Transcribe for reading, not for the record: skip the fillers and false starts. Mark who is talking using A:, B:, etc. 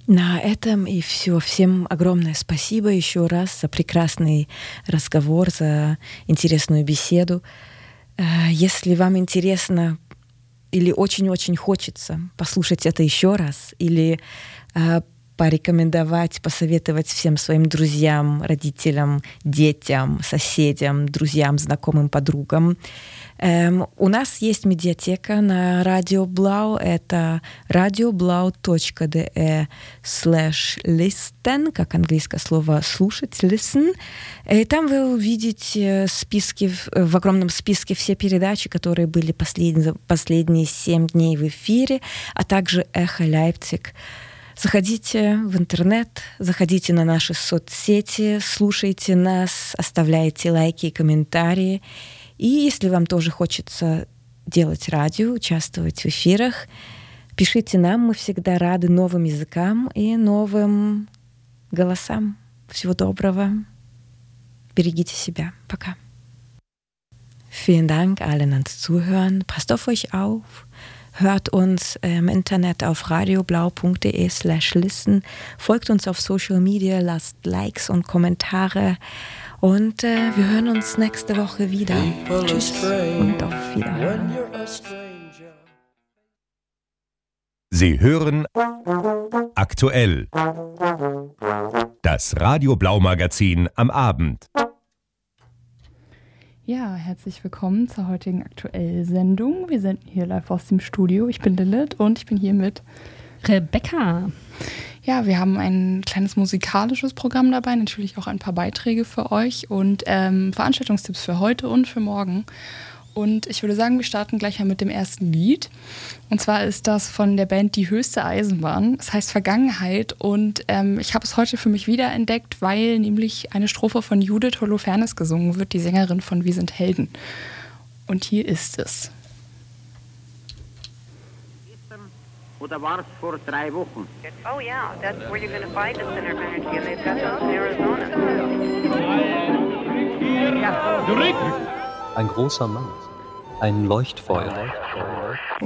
A: На этом и все. Всем огромное спасибо еще раз за прекрасный разговор, за интересную беседу. Если вам интересно или очень-очень хочется послушать это еще раз, или порекомендовать, посоветовать всем своим друзьям, родителям, детям, соседям, друзьям, знакомым, подругам. У нас есть медиатека на Радио Blau. Это radioblau.de/listen, как английское слово «слушать», «listen». И там вы увидите списки, в огромном списке все передачи, которые были последние 7 дней в эфире, а также «Эхо Лейпциг». Заходите в интернет, заходите на наши соцсети, слушайте нас, оставляйте лайки и комментарии. И если вам тоже хочется делать радио, участвовать в эфирах, пишите нам, мы всегда рады новым языкам и новым голосам. Всего доброго. Берегите себя. Пока. Vielen Dank allen ans Zuhören. Passt auf euch auf. Hört uns im Internet auf radioblau.de/listen. Folgt uns auf Social Media, lasst Likes und Kommentare. Und wir hören uns nächste Woche wieder. Tschüss und auf Wiederhören.
B: Sie hören aktuell das Radio Blau Magazin am Abend.
C: Ja, herzlich willkommen zur heutigen Aktuell-Sendung. Wir senden hier live aus dem Studio. Ich bin Lilith und ich bin hier mit
D: Rebecca.
C: Ja, wir haben ein kleines musikalisches Programm dabei, natürlich auch ein paar Beiträge für euch und Veranstaltungstipps für heute und für morgen. Und ich würde sagen, wir starten gleich mal mit dem ersten Lied. Und zwar ist das von der Band Die Höchste Eisenbahn. Es heißt Vergangenheit und ich habe es heute für mich wiederentdeckt, weil nämlich eine Strophe von Judith Holofernes gesungen wird, die Sängerin von Wir sind Helden. Und hier ist es.
E: Oder war es vor 3 Wochen?
F: Oh yeah, that's where you're going to find the center of energy, and they've got those in Arizona.
G: Ein großer Mann, ein Leuchtfeuer.